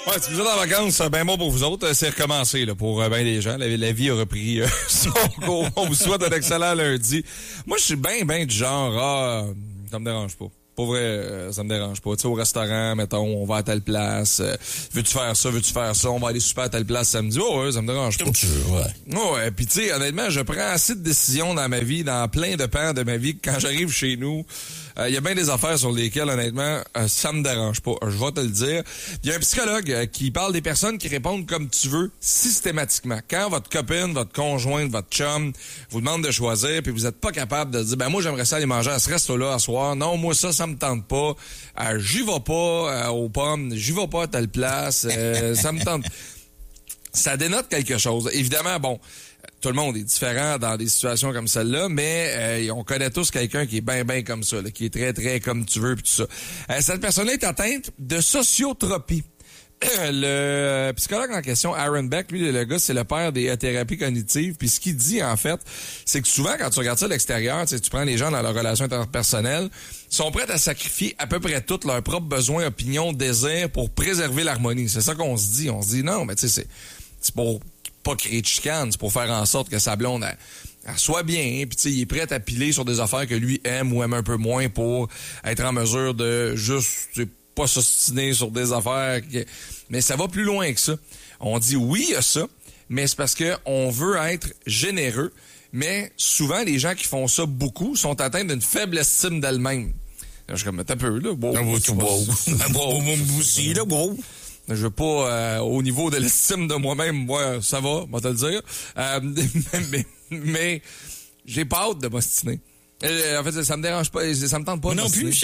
Ouais, si vous êtes en vacances, c'est bien bon pour vous autres. C'est recommencé là, pour bien des gens. La vie a repris son cours. On vous souhaite un excellent lundi. Moi, je suis bien du genre, ça me dérange pas. Pour vrai, ça me dérange pas. Tu sais, au restaurant, mettons, on va à telle place. Veux-tu faire ça? On va aller super à telle place samedi. Oh, ouais, ça me dérange pas. Comme tu veux, ouais. Ouais, puis tu sais, honnêtement, je prends assez de décisions dans ma vie, dans plein de pans de ma vie, que quand j'arrive chez nous, il y a bien des affaires sur lesquelles, honnêtement, ça me dérange pas. Je vais te le dire. Il y a un psychologue qui parle des personnes qui répondent comme tu veux systématiquement. Quand votre copine, votre conjointe, votre chum vous demande de choisir, puis vous êtes pas capable de dire, ben moi, j'aimerais ça aller manger à ce resto-là à soir. Non, moi, ça me tente pas. J'y vais pas aux pommes. J'y vais pas à telle place. Ça me tente. Ça dénote quelque chose. Évidemment, bon, tout le monde est différent dans des situations comme celle-là, mais on connaît tous quelqu'un qui est bien comme ça, là, qui est très comme tu veux, pis tout ça. Cette personne-là est atteinte de sociotropie. Le psychologue en question, Aaron Beck, lui, le gars, c'est le père des thérapies cognitives. Puis ce qu'il dit, en fait, c'est que souvent, quand tu regardes ça de l'extérieur, tu prends les gens dans leur relation interpersonnelle, ils sont prêts à sacrifier à peu près tous leurs propres besoins, opinions, désirs pour préserver l'harmonie. C'est ça qu'on se dit. On se dit, non, mais tu sais, c'est pour pas créer de chicane, c'est pour faire en sorte que sa blonde elle soit bien, puis tu sais, il est prêt à piler sur des affaires que lui aime ou aime un peu moins pour être en mesure de juste pas s'ostiner sur des affaires. Mais ça va plus loin que ça. On dit oui, il y a ça, mais c'est parce que on veut être généreux, mais souvent, les gens qui font ça beaucoup sont atteints d'une faible estime d'elles-mêmes. Là, je suis comme, t'as peu, là. Aussi, là, wow. Je veux pas au niveau de l'estime de moi-même, moi, ça va, on va te le dire. Mais j'ai pas hâte de m'ostiner. En fait, ça me dérange pas, ça me tente pas. Moi non plus,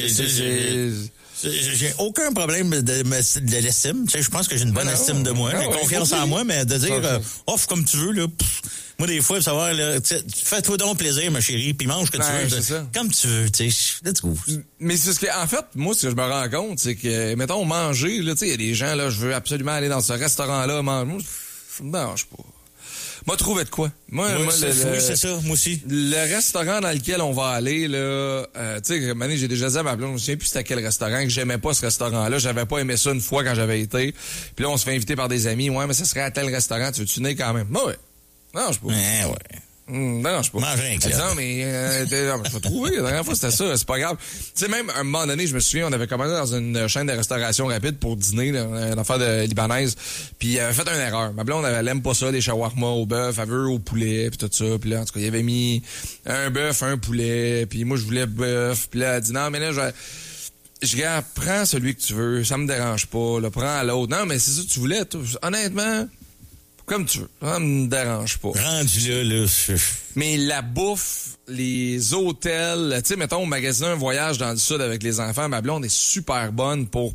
j'ai aucun problème de l'estime. Tu sais, je pense que j'ai une bonne estime de moi. J'ai confiance en moi, mais de dire off comme tu veux, là. Moi, des fois, savoir, là, fais-toi donc plaisir, ma chérie, puis mange ce que tu veux. Ça. Comme tu veux, tu sais. Let's go. Mais c'est ce que, en fait, moi, ce que je me rends compte, c'est que, mettons, manger, là, tu sais, il y a des gens, là, je veux absolument aller dans ce restaurant-là, manger. Ça me dérange pas. Moi, trouver de quoi? Moi, oui, c'est ça, moi aussi. Le restaurant dans lequel on va aller, là, tu sais, Mané, j'ai déjà dit à ma blonde, je me souviens plus c'était quel restaurant, que j'aimais pas ce restaurant-là, j'avais pas aimé ça une fois quand j'avais été. Puis là, on se fait inviter par des amis, ouais, mais ça serait à tel restaurant, tu veux-tu venir quand même? Ouais. Non, je peux pas. Ouais. Non, je peux pas. Manger un club. Non, mais je vais trouver. La dernière fois, c'était ça. C'est pas grave. Tu sais, même, à un moment donné, je me souviens, on avait commandé dans une chaîne de restauration rapide pour dîner, là, une affaire de libanaise. Puis, elle avait fait une erreur. Ma blonde, elle aime pas ça, les shawarma au bœuf. Elle veut au poulet, puis tout ça. Puis là, en tout cas, il avait mis un bœuf, un poulet. Puis moi, je voulais bœuf. Puis là, elle dit, non, mais là, je regarde, prends celui que tu veux. Ça me dérange pas. Là, prends l'autre. Non, mais c'est ça que tu voulais. Toi. Honnêtement, comme tu veux. Ça me dérange pas. Rendu là. Mais la bouffe, les hôtels, tu sais, mettons, magasiner un voyage dans le sud avec les enfants, ma blonde est super bonne pour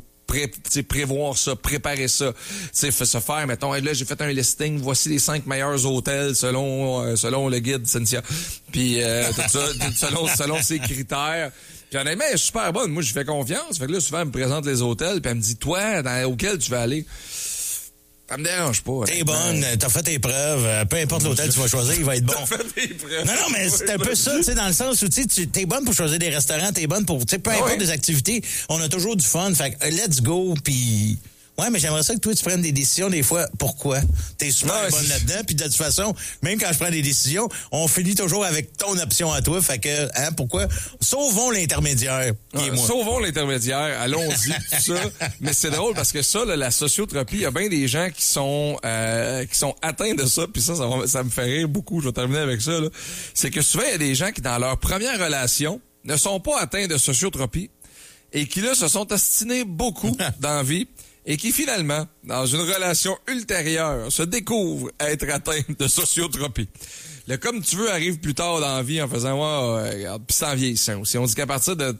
prévoir ça, préparer ça. Tu sais, se faire, mettons, là, j'ai fait un listing, voici les 5 meilleurs hôtels selon le guide Cynthia. Puis, tout ça, selon ses critères. Puis honnêtement, elle est super bonne. Moi, je fais confiance. Fait que là, souvent, elle me présente les hôtels, puis elle me dit, toi, auquel tu vas aller? Ça me dérange pas. T'es bonne, t'as fait tes preuves. Peu importe l'hôtel que tu vas choisir, il va être bon. T'as fait tes preuves. Non, mais c'est un peu ça, tu sais, dans le sens où t'es bonne pour choisir des restaurants, t'es bonne pour, tu sais, peu importe des activités, on a toujours du fun. Fait que let's go, puis ouais, mais j'aimerais ça que toi, tu prennes des décisions des fois. Pourquoi? T'es super bonne là-dedans, puis de toute façon, même quand je prends des décisions, on finit toujours avec ton option à toi. Fait que, pourquoi? Sauvons l'intermédiaire. Sauvons l'intermédiaire, allons-y, tout ça. Mais c'est drôle parce que ça, là, la sociotropie, il y a bien des gens qui sont atteints de ça, puis ça me fait rire beaucoup. Je vais terminer avec ça, là. C'est que souvent, il y a des gens qui, dans leur première relation, ne sont pas atteints de sociotropie et qui, là, se sont ostinés beaucoup dans la vie. Et qui, finalement, dans une relation ultérieure, se découvre être atteint de sociotropie. Le comme tu veux arrive plus tard dans la vie en faisant, regarde, pis c'est en vieillissant aussi. On dit qu'à partir de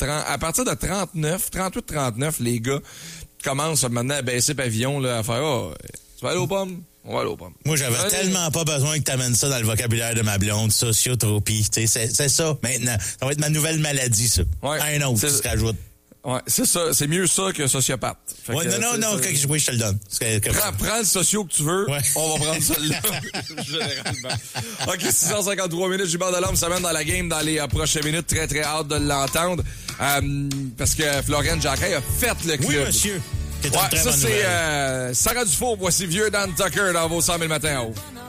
38-39, les gars commencent maintenant à baisser pavillon, là, à faire, tu vas aller aux pommes? On va aller aux pommes. Moi, j'avais tellement pas besoin que t'amènes ça dans le vocabulaire de ma blonde, sociotropie. Tu sais, c'est ça, maintenant. Ça va être ma nouvelle maladie, ça. Ouais, un autre qui se rajoute. Ouais, c'est ça. C'est mieux ça que sociopathe. Ouais, non, oui, je te le donne. Prends le socio que tu veux. Ouais. On va prendre celui-là. Généralement. OK, 653 minutes. Gilbert Delorme s'amène dans la game dans les prochaines minutes. Très hâte de l'entendre. Parce que Florian Jacquet a fait le club. Oui, monsieur. C'est une très ça bonne c'est nouvelle. Sarah Dufour, voici Vieux Dan Tucker dans vos 100 000 matins.